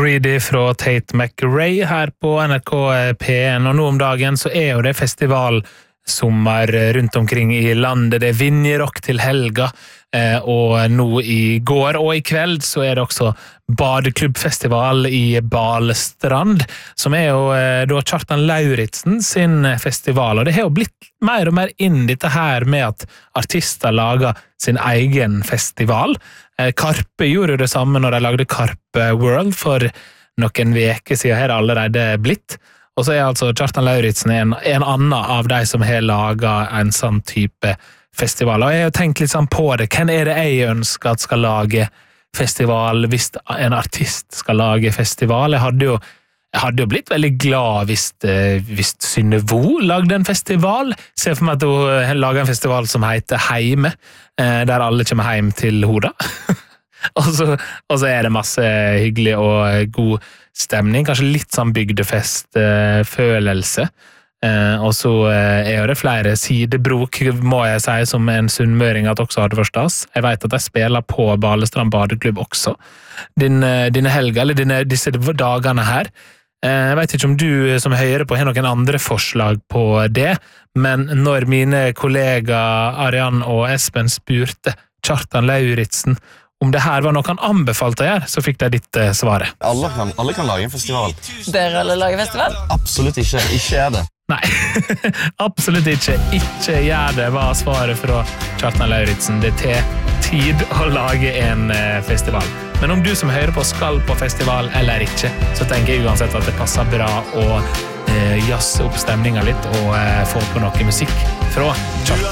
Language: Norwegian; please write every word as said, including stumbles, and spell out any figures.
Greedy fra Tate McRae her på N R K P en, og nå om dagen så er jo det festivalsommer rundt omkring i landet. Det er Vinjerock til helga, og nå i går og i kveld så er det også badeklubbfestival i Balestrand, som er jo da Kjartan Lauritsen sin festival, og det har jo blitt mer og mer inn dette her med at artister lager sin egen festival. Karpe gjorde det samme når de lagde Karpe World for noen veker siden, her allerede blitt, og så er altså Kjartan Lauritsen en, en annen av de som har laget en sånn type festival, og jeg har tenkt litt sånn på det. Hvem er det jeg ønsker at skal lage festival hvis en artist skal lage festival? Jeg hadde jo, jeg hadde jo blitt veldig glad hvis, hvis Synne Vo lagde en festival. Se for meg at hun lager en festival som heter Heime, der alle kommer hjem til hoda. og, så, og så er det masse hyggelig og god stemning, kanskje litt sånn bygdefest-følelse. Uh, og så uh, er det flere sidebrok, må jeg si, som en sunnmøring at også hadde forstås. Jeg vet at jeg spiller på Balestrand badeklubb også. Din, uh, dine helger, eller dine, disse dagene her. Uh, jeg vet ikke om du som hører på har noen andre forslag på det, men når mine kollegaer Arian og Espen spurte Kjartan Lauritsen om det her var noe han anbefalte å gjøre, så fikk de ditt uh, svaret. Alle kan, alle kan lage en festival. Bør alle lage festival? Absolutt ikke, ikke er det. Nei, absolutt ikke. Ikke gjør det, var svaret fra Kjartan Lauritsen. Det er tid å lage en festival. Men om du som hører på skal på festival eller ikke, så tenker jeg uansett at det passer bra å eh, jazze opp stemningen litt og eh, få på noe musikk fra Kjartan.